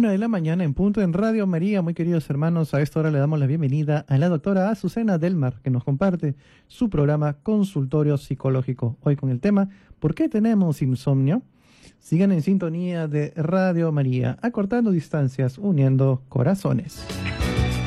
1 de la mañana en punto en Radio María. Muy queridos hermanos, a esta hora le damos la bienvenida a la doctora Azucena Delmar, que nos comparte su programa Consultorio Psicológico. Hoy con el tema ¿por qué tenemos insomnio? Sigan en sintonía de Radio María, acortando distancias, uniendo corazones.